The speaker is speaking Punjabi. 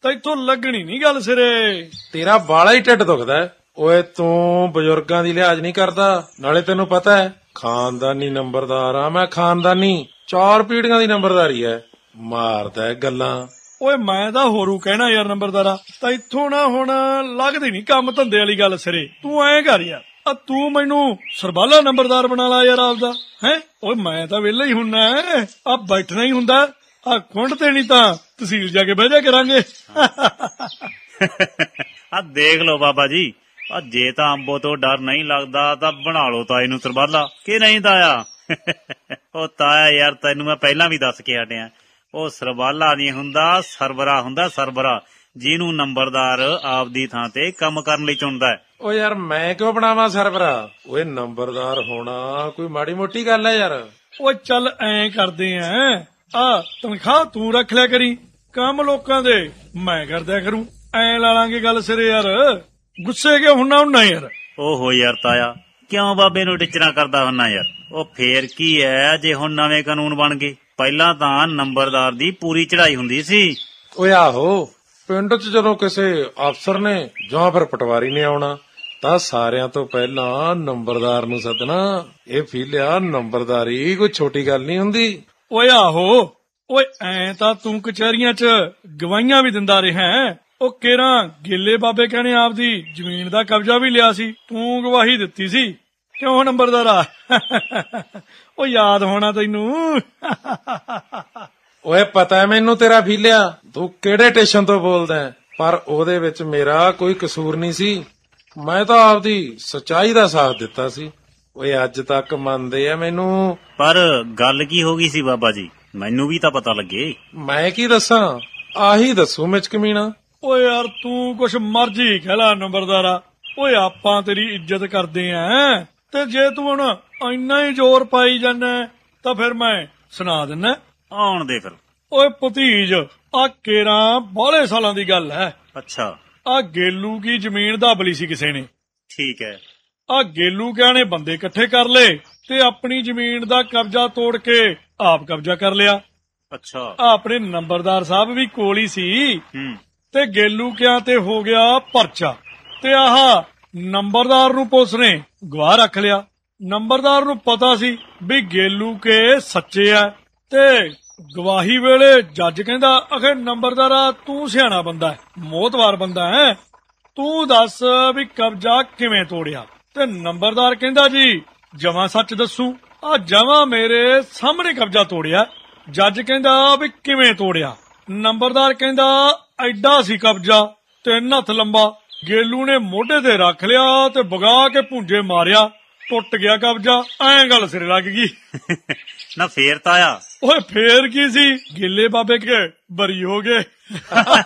ਤੈਥੋਂ ਲੱਗਣੀ ਨੀ ਗੱਲ ਸਿਰੇ। ਤੇਰਾ ਬਾਲਾ ਹੀ ਢਿੱਡ ਦੁਖਦਾ। ਓਏ ਤੂੰ ਬਜ਼ੁਰਗਾਂ ਦੀ ਲਿਹਾਜ਼ ਨਹੀਂ ਕਰਦਾ। ਨਾਲੇ ਤੈਨੂੰ ਪਤਾ ਹੈ ਖਾਨਦਾਨੀ ਨੰਬਰਦਾਰ ਆ ਮੈਂ, ਖਾਨਦਾਨੀ 4 ਪੀੜ੍ਹੀਆਂ ਦੀ ਨੰਬਰਦਾਰੀ ਹੈ। ਮਾਰਦਾ ਗੱਲਾਂ। ਓਏ ਮੈਂ ਤਾਂ ਹੋਰੂ ਕਹਿਣਾ ਯਾਰ ਨੰਬਰਦਾਰਾ, ਤੈਥੋਂ ਨਾ ਹੁਣ ਲੱਗਦੀ ਨੀ ਕੰਮ ਧੰਦੇ ਵਾਲੀ ਗੱਲ ਸਿਰੇ। ਤੂੰ ਐਂ ਕਰ ਯਾਰ, ਤੂੰ ਮੈਨੂੰ ਸਰਬਾਲਾ ਨੰਬਰਦਾਰ ਬਣਾ ਲਾ ਯਾਰ ਆਪਦਾ। ਹੈ ਓਏ ਮੈਂ ਤਾਂ ਵਿਹਲਾ ਹੀ ਹੁੰਨਾ, ਆ ਬੈਠਣਾ ਹੀ ਹੁੰਦਾ। ਆ ਖੁੰਡ ਤੇ ਨਹੀਂ ਤਾਂ ਤਹਿਸੀਲ ਜਾ ਕੇ ਬਹਿ ਜਾ ਕਰਾਂਗੇ। ਆ ਦੇਖ ਲੋ ਬਾਬਾ ਜੀ, ਆ ਜੇ ਤਾਂ ਅੰਬੋ ਤੋਂ ਡਰ ਨਹੀਂ ਲੱਗਦਾ ਤਾਂ ਬਣਾ ਲੋ ਤਾਏ ਨੂੰ ਸਰਬਾਲਾ, ਕਿ ਨਹੀਂ ਤਾਇਆ? ਉਹ ਤਾਇਆ ਯਾਰ ਤੈਨੂੰ ਮੈਂ ਪਹਿਲਾਂ ਵੀ ਦੱਸ ਕੇ ਹਟਿਆ, ਉਹ ਸਰਬਾਲਾ ਨਹੀਂ ਹੁੰਦਾ, ਸਰਬਰਾ ਹੁੰਦਾ, ਸਰਬਰਾ, ਜਿਹਨੂੰ ਨੰਬਰਦਾਰ ਆਪਦੀ ਥਾਂ ਤੇ ਕੰਮ ਕਰਨ ਲਈ ਚੁਣਦਾ। ਓ ਯਾਰ ਮੈਂ ਕਿਉਂ ਬਣਾਵਾਂ ਸਰਬਰਾ? ਓਏ ਨੰਬਰਦਾਰ ਹੋਣਾ ਕੋਈ ਮਾੜੀ ਮੋਟੀ ਗੱਲ ਹੈ ਯਾਰ। ਓਏ ਚੱਲ ਐਂ ਕਰਦੇ ਆ ਤਨਖਾਹ ਤੂੰ ਰੱਖ ਲਿਆ ਕਰੀ, ਕੰਮ ਲੋਕਾਂ ਦੇ ਮੈਂ ਕਰਦਿਆ ਕਰੂੰ। ਐਂ ਲਾ ਲਾਂਗੇ ਗੱਲ ਸਿਰੇ ਯਾਰ। ਗੁੱਸੇ ਕਿਉਂ ਹੁੰਨਾ ਯਾਰ? ਓਹੋ ਯਾਰ ਤਾਇਆ, ਕਿਉਂ ਬਾਬੇ ਨੂੰ ਟਿਚਰਾਂ ਕਰਦਾ ਹੁੰਨਾ ਯਾਰ? ਉਹ ਫੇਰ ਕੀ ਹੈ ਜੇ ਹੁਣ ਨਵੇਂ ਕਾਨੂੰਨ ਬਣ ਗਏ? ਪਹਿਲਾਂ ਤਾਂ ਨੰਬਰਦਾਰ ਦੀ ਪੂਰੀ ਚੜਾਈ ਹੁੰਦੀ ਸੀ। ਓਏ ਆਹੋ, ਪਿੰਡ 'ਚ ਜਦੋਂ ਕਿਸੇ ਅਫਸਰ ਨੇ ਜਾਂ ਫਿਰ ਪਟਵਾਰੀ ਨੇ ਆਉਣਾ ਤਾਂ ਸਾਰਿਆਂ ਤੋਂ ਪਹਿਲਾਂ ਨੰਬਰਦਾਰ ਨੂੰ ਸੱਦਣਾ। ਇਹ ਫੀਲਿਆ ਨੰਬਰਦਾਰੀ ਕੋਈ ਛੋਟੀ ਗੱਲ ਨਹੀਂ ਹੁੰਦੀ। ਓਏ ਆਹੋ, ਓਏ ਐਂ ਤਾਂ ਤੂੰ ਕਚਹਿਰੀਆਂ 'ਚ ਗਵਾਹੀਆਂ ਵੀ ਦਿੰਦਾ ਰਿਹਾ। ਉਹ ਕੇਰਾਂ ਗੇਲੇ ਬਾਬੇ ਕਹਿੰਦੇ ਆਪਦੀ ਜ਼ਮੀਨ ਦਾ ਕਬਜ਼ਾ ਵੀ ਲਿਆ ਸੀ, ਤੂੰ ਗਵਾਹੀ ਦਿੱਤੀ ਸੀ। ਕਿਉਂ ਨੰਬਰਦਾਰਾ? ਉਹ ਯਾਦ ਹੋਣਾ ਤੈਨੂੰ। ਓਏ ਪਤਾ ਹੈ ਮੈਨੂੰ ਤੇਰਾ ਫੀਲਿਆ, ਤੂੰ ਕਿਹੜੇ ਸਟੇਸ਼ਨ ਤੋਂ ਬੋਲਦਾ, ਪਰ ਉਹਦੇ ਵਿੱਚ ਮੇਰਾ ਕੋਈ ਕਸੂਰ ਨਹੀਂ ਸੀ। ਮੈਂ ਤਾਂ ਆਪਦੀ ਸੱਚਾਈ ਦਾ ਸਾਥ ਦਿੱਤਾ ਸੀ। ਓਏ ਅੱਜ ਤੱਕ ਮੰਨਦੇ ਆ ਮੈਨੂੰ। ਪਰ ਗੱਲ ਕੀ ਹੋ ਗਈ ਸੀ ਬਾਬਾ ਜੀ? ਮੈਨੂੰ ਵੀ ਤਾਂ ਪਤਾ ਲੱਗੇ। ਮੈਂ ਕੀ ਦੱਸਾਂ, ਆਹੀ ਦੱਸੂ ਮਿਚ ਕਮੀਣਾ। ਓਏ ਯਾਰ ਤੂੰ ਕੁਛ ਮਰਜੀ ਕਹਿ ਲਾ ਨੰਬਰਦਾਰਾ। ਓਏ ਆਪਾਂ ਤੇਰੀ ਇੱਜ਼ਤ ਕਰਦੇ ਆਂ, ਤੇ ਜੇ ਤੂੰ ਹੁਣ ਇੰਨਾ ਹੀ ਜ਼ੋਰ ਪਾਈ ਜਾਂਦਾ ਤਾਂ ਫਿਰ ਮੈਂ ਸੁਣਾ ਦਿੰਨਾ। ਆਉਣ ਦੇ ਫਿਰ। ਓਏ ਭਤੀਜ, ਆ ਕੇਰਾਂ ਬਾਹਲੇ ਸਾਲਾਂ ਦੀ ਗੱਲ ਹੈ। ਅੱਛਾ। ਆ ਗੇਲੂ ਕੀ ਜ਼ਮੀਨ ਦਬਲੀ ਸੀ ਕਿਸੇ ਨੇ। ਠੀਕ ਹੈ। ਆ ਗੇਲੂ ਕਿਆਂ ਨੇ ਬੰਦੇ ਇਕੱਠੇ ਕਰ ਲਏ ਤੇ ਆਪਣੀ ਜ਼ਮੀਨ ਦਾ ਕਬਜ਼ਾ ਤੋੜ ਕੇ ਆਪ ਕਬਜ਼ਾ ਕਰ ਲਿਆ। ਅੱਛਾ। ਆਪਣੇ ਨੰਬਰਦਾਰ ਸਾਹਿਬ ਵੀ ਕੋਲ ਹੀ ਸੀ। ਹੂੰ। ਤੇ ਗੇਲੂ ਕਿਆਂ ਤੇ ਹੋ ਗਿਆ ਪਰਚਾ, ਤੇ ਆਹ ਨੰਬਰਦਾਰ ਨੂੰ ਪੁਲਿਸ ਨੇ ਗਵਾਹ ਰੱਖ ਲਿਆ। ਨੰਬਰਦਾਰ ਨੂੰ ਪਤਾ ਸੀ ਵੀ ਗੇਲੂ ਕੇ ਸੱਚੇ ਆ, ਤੇ ਗਵਾਹੀ ਵੇਲੇ ਜੱਜ ਕਹਿੰਦਾ, ਅਖੇ ਨੰਬਰਦਾਰਾ ਤੂੰ ਸਿਆਣਾ ਬੰਦਾ ਹੈ, ਮੋਹਤਵਾਰ ਬੰਦਾ ਹੈ, ਤੂੰ ਦੱਸ ਵੀ ਕਬਜ਼ਾ ਕਿਵੇਂ ਤੋੜਿਆ? ਤੇ ਨੰਬਰਦਾਰ ਕਹਿੰਦਾ ਜੀ ਜਮਾਂ ਸੱਚ ਦੱਸੂ, ਆ ਜਮਾਂ ਮੇਰੇ ਸਾਹਮਣੇ ਕਬਜ਼ਾ ਤੋੜਿਆ। ਜੱਜ ਕਹਿੰਦਾ ਵੀ ਕਿਵੇਂ ਤੋੜਿਆ? ਨੰਬਰਦਾਰ ਕਹਿੰਦਾ ਐਡਾ ਸੀ ਕਬਜ਼ਾ 3 ਹੱਥ ਲੰਬਾ। ਗੇਲੂ ਨੇ ਮੋਢੇ ਤੇ ਰੱਖ ਲਿਆ ਤੇ ਵਗਾ ਕੇ ਭੁੰਜੇ ਮਾਰਿਆ, ਟੁੱਟ ਗਿਆ ਕਬਜ਼ਾ। ਐਂ ਗੱਲ ਸਿਰੇ ਲੱਗ ਗਈ। ਨਾ ਫੇਰ ਤਾਇਆ? ਓਏ ਫੇਰ ਕੀ ਸੀ, ਗੇਲੇ ਬਾਬੇ ਕੇ ਬਰੀ ਹੋ ਗਏ।